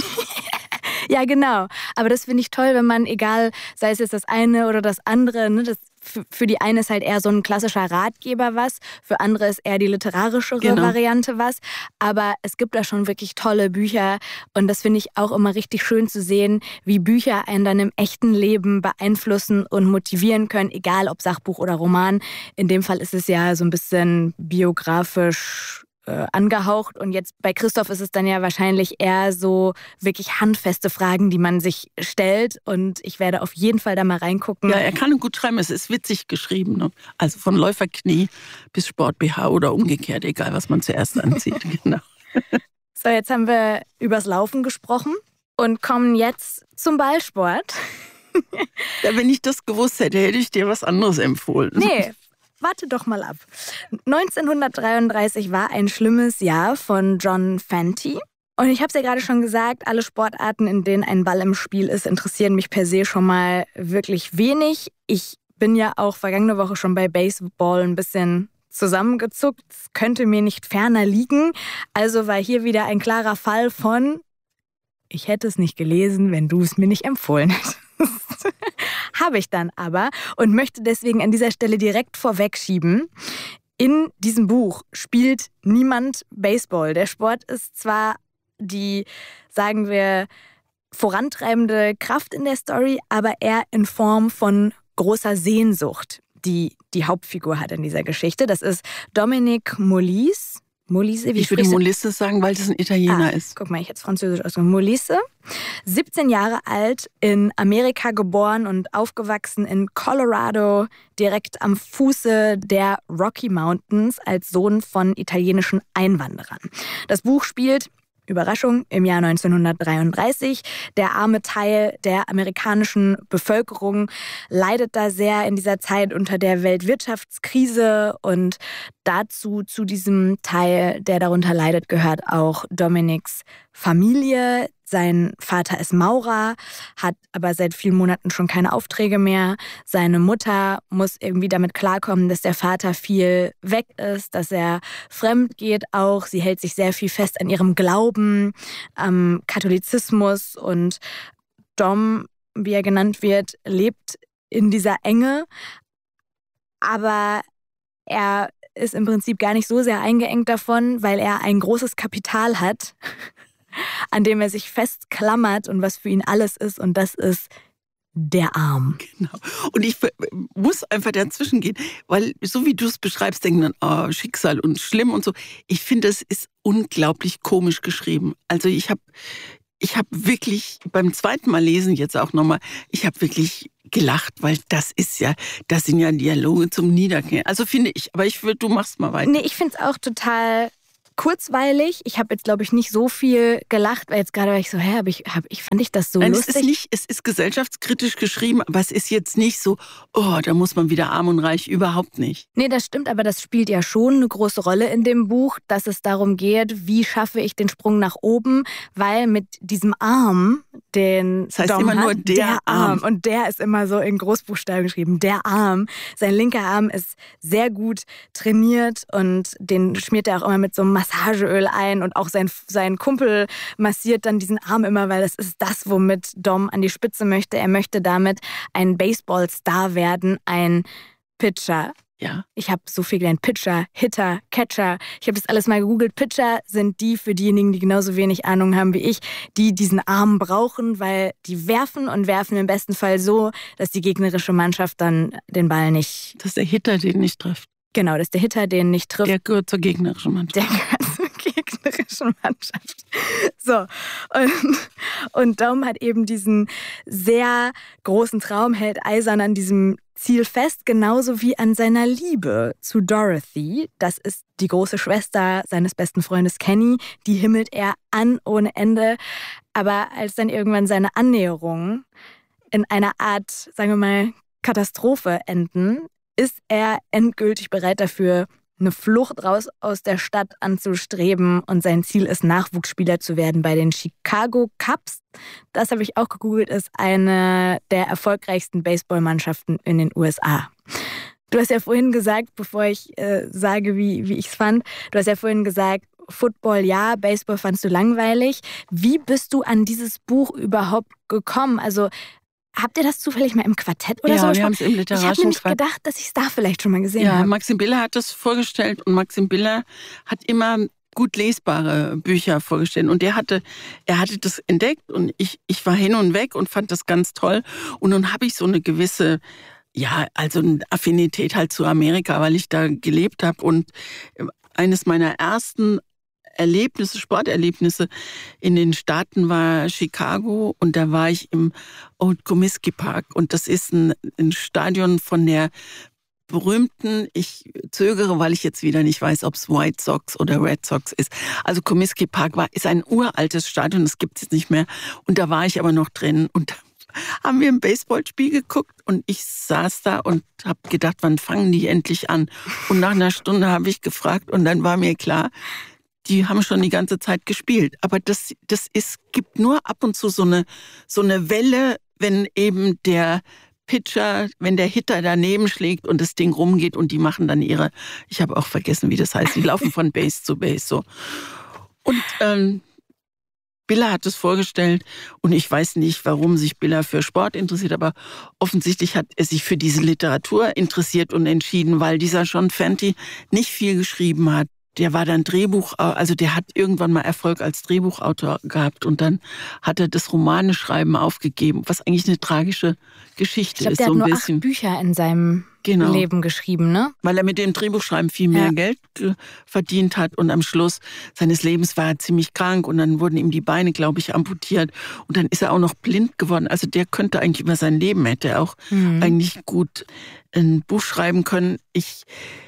Ja, genau. Aber das finde ich toll, wenn man, egal, sei es jetzt das eine oder das andere, ne, das für die eine ist halt eher so ein klassischer Ratgeber was, für andere ist eher die literarische Variante was. Aber es gibt da schon wirklich tolle Bücher und das finde ich auch immer richtig schön zu sehen, wie Bücher einen dann im echten Leben beeinflussen und motivieren können, egal ob Sachbuch oder Roman. In dem Fall ist es ja so ein bisschen biografisch angehaucht und jetzt bei Christoph ist es dann ja wahrscheinlich eher so wirklich handfeste Fragen, die man sich stellt und ich werde auf jeden Fall da mal reingucken. Ja, er kann gut schreiben, es ist witzig geschrieben, ne? Also von Läuferknie bis Sport-BH oder umgekehrt, egal was man zuerst anzieht. Genau. So, jetzt haben wir übers Laufen gesprochen und kommen jetzt zum Ballsport. Ja, wenn ich das gewusst hätte, hätte ich dir was anderes empfohlen. Nee. Warte doch mal ab. 1933 war ein schlimmes Jahr von John Fenty. Und ich habe es ja gerade schon gesagt, alle Sportarten, in denen ein Ball im Spiel ist, interessieren mich per se schon mal wirklich wenig. Ich bin ja auch vergangene Woche schon bei Baseball ein bisschen zusammengezuckt. Es könnte mir nicht ferner liegen. Also war hier wieder ein klarer Fall von, ich hätte es nicht gelesen, wenn du es mir nicht empfohlen hättest. Habe ich dann aber und möchte deswegen an dieser Stelle direkt vorwegschieben. In diesem Buch spielt niemand Baseball. Der Sport ist zwar die, sagen wir, vorantreibende Kraft in der Story, aber eher in Form von großer Sehnsucht, die die Hauptfigur hat in dieser Geschichte. Das ist Dominique Mollise. Ich würde Molisse sagen, weil das ein Italiener ist. Guck mal, ich hätte es französisch ausgesprochen. Molisse, 17 Jahre alt, in Amerika geboren und aufgewachsen in Colorado, direkt am Fuße der Rocky Mountains als Sohn von italienischen Einwanderern. Das Buch spielt, Überraschung, im Jahr 1933. Der arme Teil der amerikanischen Bevölkerung leidet da sehr in dieser Zeit unter der Weltwirtschaftskrise und zu diesem Teil, der darunter leidet, gehört auch Dominics Familie. Sein Vater ist Maurer, hat aber seit vielen Monaten schon keine Aufträge mehr. Seine Mutter muss irgendwie damit klarkommen, dass der Vater viel weg ist, dass er fremd geht auch. Sie hält sich sehr viel fest an ihrem Glauben, am Katholizismus. Und Dom, wie er genannt wird, lebt in dieser Enge. Aber er ist im Prinzip gar nicht so sehr eingeengt davon, weil er ein großes Kapital hat, an dem er sich festklammert und was für ihn alles ist. Und das ist der Arm. Genau. Und ich muss einfach dazwischen gehen, weil so wie du es beschreibst, denken dann, Schicksal und schlimm und so. Ich finde, es ist unglaublich komisch geschrieben. Also ich habe wirklich beim zweiten Mal lesen jetzt auch nochmal, ich habe wirklich gelacht, weil das sind ja Dialoge zum Niederknien. Also finde ich, aber du machst mal weiter. Nee, ich finde es auch total kurzweilig. Ich habe jetzt, glaube ich, nicht so viel gelacht, weil jetzt gerade war ich so, fand ich das so Nein, lustig? Es ist gesellschaftskritisch geschrieben, aber es ist jetzt nicht so, da muss man wieder arm und reich, überhaupt nicht. Nee, das stimmt, aber das spielt ja schon eine große Rolle in dem Buch, dass es darum geht, wie schaffe ich den Sprung nach oben, weil mit diesem Arm, den das heißt Dom immer hat, nur der Arm. Und der ist immer so in Großbuchstaben geschrieben, der Arm. Sein linker Arm ist sehr gut trainiert und den schmiert er auch immer mit so einem Massageöl ein und auch sein Kumpel massiert dann diesen Arm immer, weil das ist das, womit Dom an die Spitze möchte. Er möchte damit ein Baseballstar werden, ein Pitcher. Ja. Ich habe so viel gelernt. Pitcher, Hitter, Catcher. Ich habe das alles mal gegoogelt. Pitcher sind die, für diejenigen, die genauso wenig Ahnung haben wie ich, die diesen Arm brauchen, weil die werfen im besten Fall so, dass die gegnerische Mannschaft dann den Ball nicht... Das ist der Hitter, den nicht trifft. Genau, das ist der Hitter, den nicht trifft. Der gehört zur gegnerischen Mannschaft. Der gehört zur gegnerischen Mannschaft. So, und Dom hat eben diesen sehr großen Traum, hält eisern an diesem Ziel fest, genauso wie an seiner Liebe zu Dorothy. Das ist die große Schwester seines besten Freundes Kenny. Die himmelt er an ohne Ende. Aber als dann irgendwann seine Annäherungen in einer Art, sagen wir mal, Katastrophe enden, ist er endgültig bereit dafür, eine Flucht raus aus der Stadt anzustreben. Und sein Ziel ist, Nachwuchsspieler zu werden bei den Chicago Cubs. Das habe ich auch gegoogelt, ist eine der erfolgreichsten Baseballmannschaften in den USA. Du hast ja vorhin gesagt, bevor ich sage, wie ich es fand, du hast ja vorhin gesagt, Football ja, Baseball fandst du langweilig. Wie bist du an dieses Buch überhaupt gekommen? Also habt ihr das zufällig mal im Quartett oder so? Ja, wir haben es im literarischen Ich habe nämlich Quartett gedacht, dass ich es da vielleicht schon mal gesehen habe. Ja, Maxim Biller hat das vorgestellt und Maxim Biller hat immer gut lesbare Bücher vorgestellt. Und er hatte das entdeckt und ich war hin und weg und fand das ganz toll. Und nun habe ich so eine gewisse, also eine Affinität halt zu Amerika, weil ich da gelebt habe. Und eines meiner ersten Sporterlebnisse in den Staaten war Chicago und da war ich im Old Comiskey Park und das ist ein Stadion von der berühmten, ich zögere, weil ich jetzt wieder nicht weiß, ob es White Sox oder Red Sox ist. Also Comiskey Park ist ein uraltes Stadion, das gibt es jetzt nicht mehr und da war ich aber noch drin und haben wir ein Baseballspiel geguckt und ich saß da und habe gedacht, wann fangen die endlich an? Und nach einer Stunde habe ich gefragt und dann war mir klar, die haben schon die ganze Zeit gespielt. Aber gibt nur ab und zu so eine Welle, wenn eben der Pitcher, wenn der Hitter daneben schlägt und das Ding rumgeht und die machen dann ich habe auch vergessen, wie das heißt, die laufen von Base zu Base so. Und Biller hat es vorgestellt und ich weiß nicht, warum sich Biller für Sport interessiert, aber offensichtlich hat er sich für diese Literatur interessiert und entschieden, weil dieser John Fenty nicht viel geschrieben hat. Der war dann der hat irgendwann mal Erfolg als Drehbuchautor gehabt und dann hat er das Romaneschreiben aufgegeben, was eigentlich eine tragische Geschichte ist. Ich glaube, der hat nur 8 Bücher in seinem Leben geschrieben, ne? Weil er mit dem Drehbuchschreiben viel mehr Geld verdient hat und am Schluss seines Lebens war er ziemlich krank und dann wurden ihm die Beine, glaube ich, amputiert und dann ist er auch noch blind geworden. Also der könnte eigentlich über sein Leben, hätte er auch eigentlich gut ein Buch schreiben können. Ich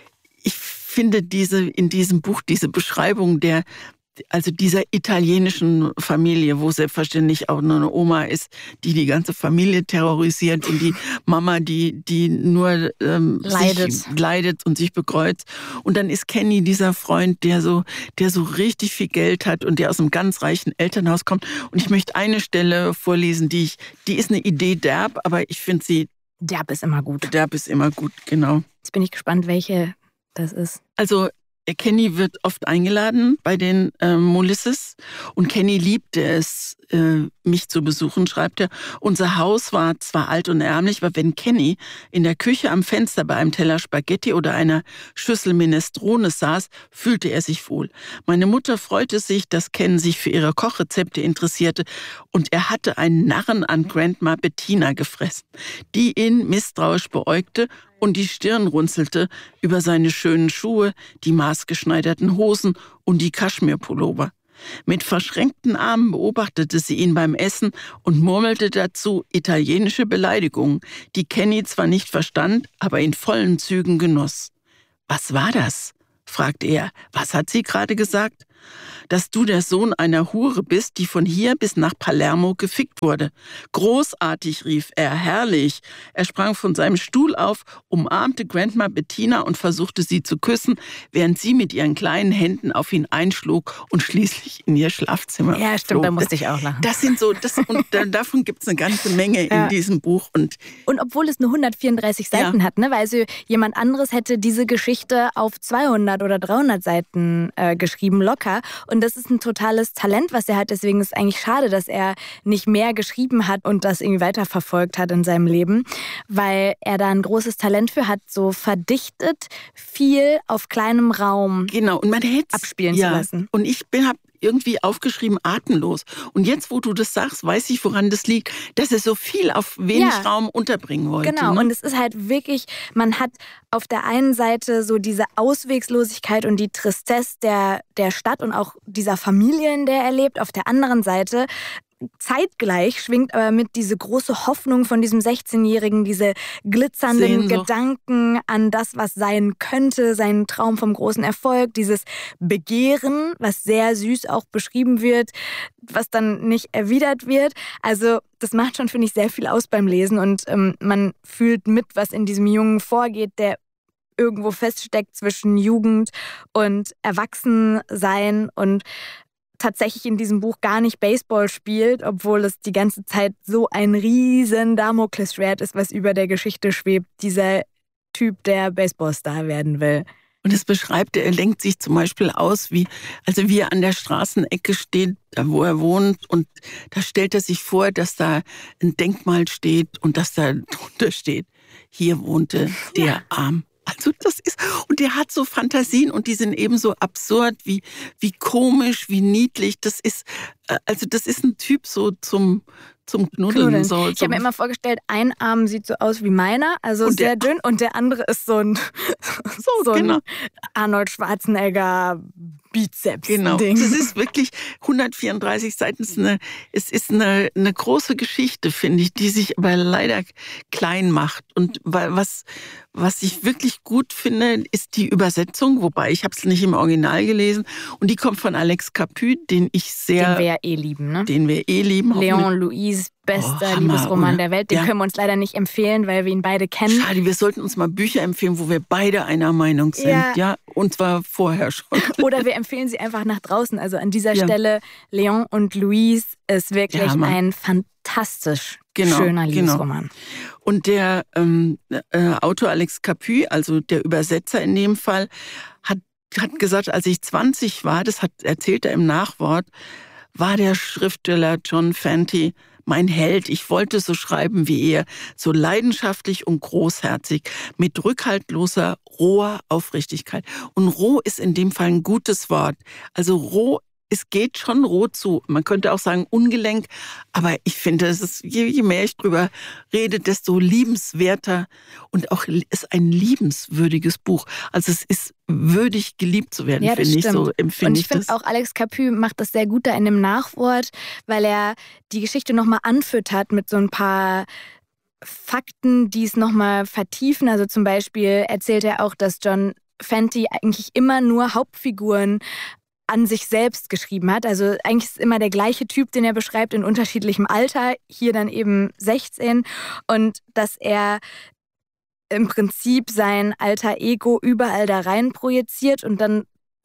finde in diesem Buch diese Beschreibung dieser italienischen Familie, wo selbstverständlich auch nur eine Oma ist, die ganze Familie terrorisiert und die Mama, die nur leidet und sich bekreuzt. Und dann ist Kenny dieser Freund, der so richtig viel Geld hat und der aus einem ganz reichen Elternhaus kommt. Und ich möchte eine Stelle vorlesen, die ist eine Idee derb, aber ich finde sie... Derb ist immer gut. Derb ist immer gut, genau. Jetzt bin ich gespannt, welche das ist. Also Kenny wird oft eingeladen bei den Molisses und Kenny liebte es, mich zu besuchen, schreibt er. Unser Haus war zwar alt und ärmlich, aber wenn Kenny in der Küche am Fenster bei einem Teller Spaghetti oder einer Schüssel Minestrone saß, fühlte er sich wohl. Meine Mutter freute sich, dass Ken sich für ihre Kochrezepte interessierte und er hatte einen Narren an Grandma Bettina gefressen, die ihn misstrauisch beäugte und die Stirn runzelte über seine schönen Schuhe, die maßgeschneiderten Hosen und die Kaschmirpullover. Mit verschränkten Armen beobachtete sie ihn beim Essen und murmelte dazu italienische Beleidigungen, die Kenny zwar nicht verstand, aber in vollen Zügen genoss. »Was war das?« fragte er. »Was hat sie gerade gesagt?« »Dass du der Sohn einer Hure bist, die von hier bis nach Palermo gefickt wurde.« »Großartig«, rief er, »herrlich.« Er sprang von seinem Stuhl auf, umarmte Grandma Bettina und versuchte sie zu küssen, während sie mit ihren kleinen Händen auf ihn einschlug und schließlich in ihr Schlafzimmer Ja, stimmt, flog. da musste ich auch lachen. Davon gibt es eine ganze Menge in diesem Buch. Und obwohl es nur 134 Seiten hat, ne? Weil also jemand anderes hätte diese Geschichte auf 200 oder 300 Seiten geschrieben, locker. Und das ist ein totales Talent, was er hat. Deswegen ist es eigentlich schade, dass er nicht mehr geschrieben hat und das irgendwie weiterverfolgt hat in seinem Leben, weil er da ein großes Talent für hat, so verdichtet viel auf kleinem Raum genau, und man hätte abspielen zu lassen. Und ich habe irgendwie aufgeschrieben, atemlos. Und jetzt, wo du das sagst, weiß ich, woran das liegt, dass er so viel auf wenig Raum unterbringen wollte. Genau, ne? Und es ist halt wirklich, man hat auf der einen Seite so diese Auswegslosigkeit und die Tristesse der Stadt und auch dieser Familie, in der er lebt. Auf der anderen Seite zeitgleich schwingt aber mit diese große Hoffnung von diesem 16-Jährigen, diese glitzernden Sehnsucht. Gedanken an das, was sein könnte, seinen Traum vom großen Erfolg, dieses Begehren, was sehr süß auch beschrieben wird, was dann nicht erwidert wird. Also das macht schon, finde ich, sehr viel aus beim Lesen und man fühlt mit, was in diesem Jungen vorgeht, der irgendwo feststeckt zwischen Jugend und Erwachsensein und tatsächlich in diesem Buch gar nicht Baseball spielt, obwohl es die ganze Zeit so ein riesen Damoklesschwert ist, was über der Geschichte schwebt. Dieser Typ, der Baseballstar werden will. Und das beschreibt er lenkt sich zum Beispiel aus, wie er an der Straßenecke steht, da wo er wohnt, und da stellt er sich vor, dass da ein Denkmal steht und dass da drunter steht, hier wohnte der Arm. Also das ist, und der hat so Fantasien und die sind ebenso absurd, wie komisch, wie niedlich. Das ist ein Typ so zum Knuddeln. So, ich habe mir immer vorgestellt, ein Arm sieht so aus wie meiner, also und sehr dünn, und der andere ist so ein Arnold Schwarzenegger Bizeps-Ding. Genau, das ist wirklich 134 Seiten. Es ist eine große Geschichte, finde ich, die sich aber leider klein macht. Und was ich wirklich gut finde, ist die Übersetzung, wobei ich habe es nicht im Original gelesen. Und die kommt von Alex Capu, den wir ja lieben, ne? Den wir lieben. Leon Louis, bester Liebesroman der Welt. Den können wir uns leider nicht empfehlen, weil wir ihn beide kennen. Schade, wir sollten uns mal Bücher empfehlen, wo wir beide einer Meinung sind. Ja, und zwar vorher schon. Oder wir empfehlen sie einfach nach draußen. Also an dieser Stelle, Leon und Louise ist wirklich ein fantastisch schöner Liebesroman. Und der Autor Alex Capu, also der Übersetzer in dem Fall, hat gesagt, als ich 20 war, erzählt er im Nachwort, war der Schriftsteller John Fenty mein Held. Ich wollte so schreiben wie er, so leidenschaftlich und großherzig, mit rückhaltloser, roher Aufrichtigkeit. Und roh ist in dem Fall ein gutes Wort. Also roh, es geht schon roh zu. Man könnte auch sagen ungelenk, aber ich finde, es ist, je mehr ich drüber rede, desto liebenswerter und auch ist ein liebenswürdiges Buch. Also es ist würdig, geliebt zu werden, finde ich. So empfinde ich das. Und ich finde auch, Alex Capu macht das sehr gut da in dem Nachwort, weil er die Geschichte nochmal anfüttert mit so ein paar Fakten, die es nochmal vertiefen. Also zum Beispiel erzählt er auch, dass John Fenty eigentlich immer nur Hauptfiguren an sich selbst geschrieben hat. Also eigentlich ist es immer der gleiche Typ, den er beschreibt, in unterschiedlichem Alter. Hier dann eben 16. Und dass er im Prinzip sein alter Ego überall da rein projiziert und dann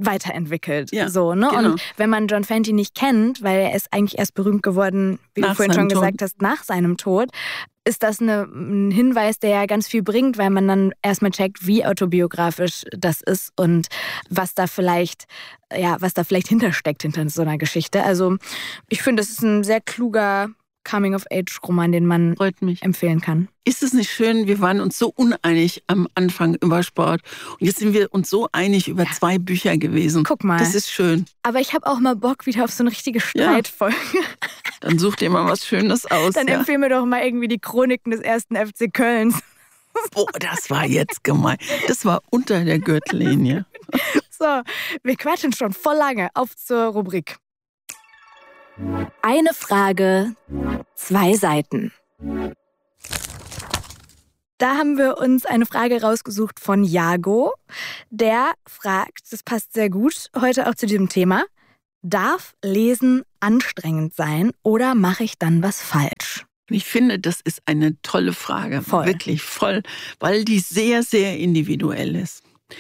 weiterentwickelt. Ja, so, ne? genau. Und wenn man John Fenty nicht kennt, weil er ist eigentlich erst berühmt geworden, wie du vorhin schon gesagt hast, nach seinem Tod, ist das ein Hinweis, der ja ganz viel bringt, weil man dann erstmal checkt, wie autobiografisch das ist und was da vielleicht hintersteckt hinter so einer Geschichte. Also ich finde, das ist ein sehr kluger Coming-of-Age-Roman, den man empfehlen kann. Ist es nicht schön, wir waren uns so uneinig am Anfang über Sport und jetzt sind wir uns so einig über 2 Bücher gewesen. Guck mal. Das ist schön. Aber ich habe auch mal Bock wieder auf so eine richtige Streitfolge. Ja. Dann such dir mal was Schönes aus. Dann empfehl mir doch mal irgendwie die Chroniken des 1. FC Kölns. Boah, das war jetzt gemein. Das war unter der Gürtellinie. So, wir quatschen schon voll lange. Auf zur Rubrik. Eine Frage, 2 Seiten. Da haben wir uns eine Frage rausgesucht von Jago. Der fragt, das passt sehr gut heute auch zu diesem Thema, darf Lesen anstrengend sein oder mache ich dann was falsch? Ich finde, das ist eine tolle Frage. Voll. Wirklich voll, weil die sehr, sehr individuell ist.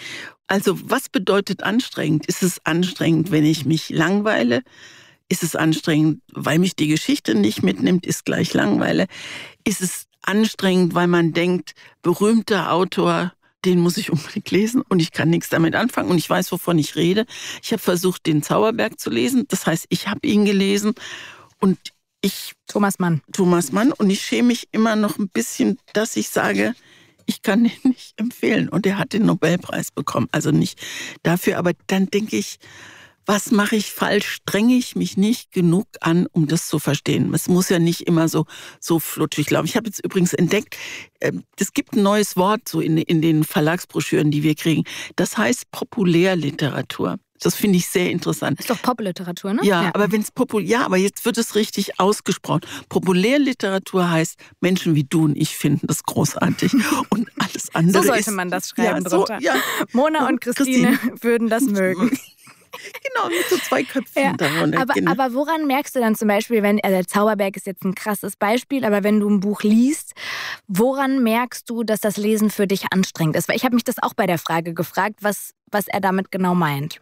Also, was bedeutet anstrengend? Ist es anstrengend, wenn ich mich langweile? Ist es anstrengend, weil mich die Geschichte nicht mitnimmt, ist gleich Langeweile? Ist es anstrengend, weil man denkt, berühmter Autor, den muss ich unbedingt lesen und ich kann nichts damit anfangen und ich weiß, wovon ich rede. Ich habe versucht, den Zauberberg zu lesen. Das heißt, ich habe ihn gelesen und Thomas Mann. Und ich schäme mich immer noch ein bisschen, dass ich sage, ich kann den nicht empfehlen. Und er hat den Nobelpreis bekommen. Also nicht dafür, aber dann denke ich, was mache ich falsch? Strenge ich mich nicht genug an, um das zu verstehen? Es muss ja nicht immer so flutschig laufen. Ich habe jetzt übrigens entdeckt, es gibt ein neues Wort so in den Verlagsbroschüren, die wir kriegen. Das heißt Populärliteratur. Das finde ich sehr interessant. Ist doch Popliteratur, ne? Ja, aber aber jetzt wird es richtig ausgesprochen. Populärliteratur heißt, Menschen wie du und ich finden das großartig. Und alles andere so sollte man das schreiben drunter. Ja. Mona und Christine würden das mögen. Genau, mit so 2 Köpfen darunter. Aber woran merkst du dann zum Beispiel, der Zauberberg ist jetzt ein krasses Beispiel, aber wenn du ein Buch liest, woran merkst du, dass das Lesen für dich anstrengend ist? Weil ich habe mich das auch bei der Frage gefragt, was er damit genau meint.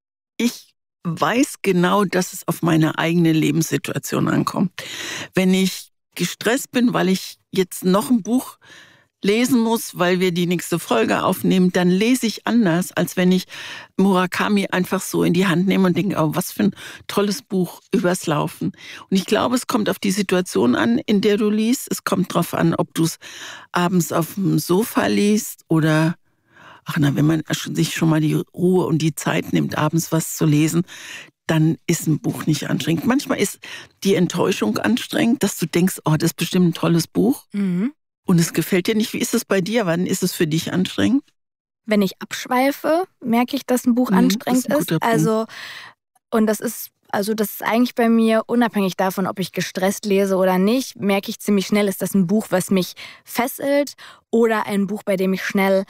Ich weiß genau, dass es auf meine eigene Lebenssituation ankommt. Wenn ich gestresst bin, weil ich jetzt noch ein Buch lesen muss, weil wir die nächste Folge aufnehmen, dann lese ich anders, als wenn ich Murakami einfach so in die Hand nehme und denke, oh, was für ein tolles Buch übers Laufen. Und ich glaube, es kommt auf die Situation an, in der du liest. Es kommt darauf an, ob du es abends auf dem Sofa liest oder wenn man sich schon mal die Ruhe und die Zeit nimmt, abends was zu lesen, dann ist ein Buch nicht anstrengend. Manchmal ist die Enttäuschung anstrengend, dass du denkst, oh, das ist bestimmt ein tolles Buch. Mhm. Und es gefällt dir nicht. Wie ist es bei dir? Wann ist es für dich anstrengend? Wenn ich abschweife, merke ich, dass ein Buch anstrengend ist. Also das ist eigentlich bei mir unabhängig davon, ob ich gestresst lese oder nicht, merke ich ziemlich schnell, ist das ein Buch, was mich fesselt oder ein Buch, bei dem ich schnell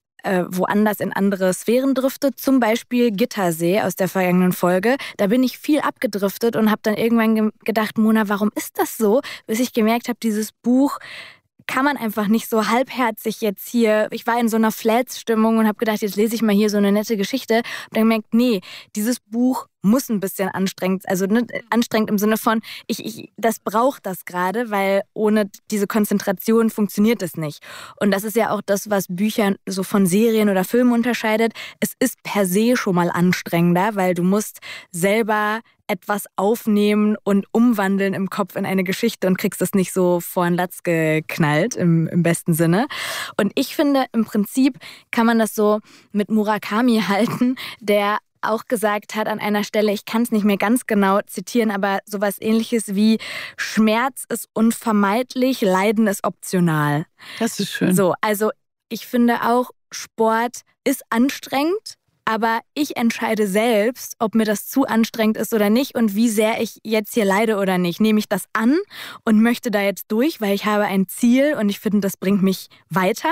woanders in andere Sphären driftet. Zum Beispiel Gittersee aus der vergangenen Folge. Da bin ich viel abgedriftet und habe dann irgendwann gedacht, Mona, warum ist das so? Bis ich gemerkt habe, dieses Buch kann man einfach nicht so halbherzig jetzt hier, ich war in so einer Flats-Stimmung und habe gedacht, jetzt lese ich mal hier so eine nette Geschichte. Und dann gemerkt, nee, dieses Buch muss ein bisschen anstrengend, also anstrengend im Sinne von, das braucht das gerade, weil ohne diese Konzentration funktioniert es nicht. Und das ist ja auch das, was Bücher so von Serien oder Filmen unterscheidet. Es ist per se schon mal anstrengender, weil du musst selber etwas aufnehmen und umwandeln im Kopf in eine Geschichte und kriegst das nicht so vor den Latz geknallt, im besten Sinne. Und ich finde, im Prinzip kann man das so mit Murakami halten, der auch gesagt hat an einer Stelle, ich kann es nicht mehr ganz genau zitieren, aber sowas Ähnliches wie Schmerz ist unvermeidlich, Leiden ist optional. Das ist schön. So, also ich finde auch, Sport ist anstrengend, aber ich entscheide selbst, ob mir das zu anstrengend ist oder nicht und wie sehr ich jetzt hier leide oder nicht. Nehme ich das an und möchte da jetzt durch, weil ich habe ein Ziel und ich finde, das bringt mich weiter?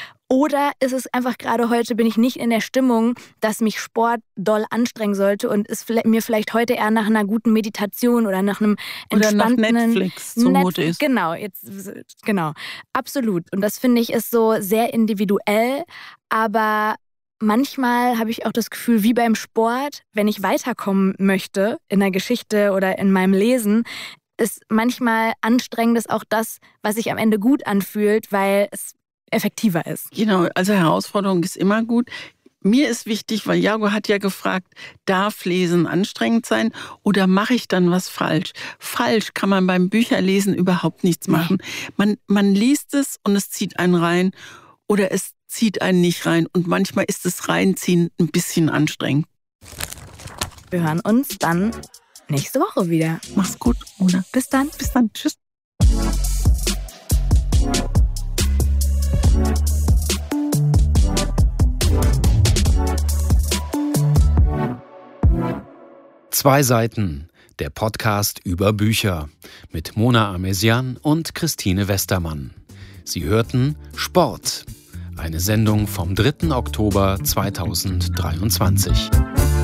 Oder ist es einfach gerade heute, bin ich nicht in der Stimmung, dass mich Sport doll anstrengen sollte und ist mir vielleicht heute eher nach einer guten Meditation oder nach einem entspannten... Oder nach Netflix zumute ist. Genau, absolut. Und das finde ich ist so sehr individuell, aber manchmal habe ich auch das Gefühl, wie beim Sport, wenn ich weiterkommen möchte in der Geschichte oder in meinem Lesen, ist manchmal anstrengend ist auch das, was sich am Ende gut anfühlt, weil es effektiver ist. Genau, also Herausforderung ist immer gut. Mir ist wichtig, weil Jago hat ja gefragt, darf Lesen anstrengend sein oder mache ich dann was falsch? Falsch kann man beim Bücherlesen überhaupt nichts machen. Man liest es und es zieht einen rein oder es zieht einen nicht rein und manchmal ist das Reinziehen ein bisschen anstrengend. Wir hören uns dann nächste Woche wieder. Mach's gut, Mona. Bis dann. Bis dann. Tschüss. Zwei Seiten, der Podcast über Bücher mit Mona Amesian und Christine Westermann. Sie hörten Sport, eine Sendung vom 3. Oktober 2023.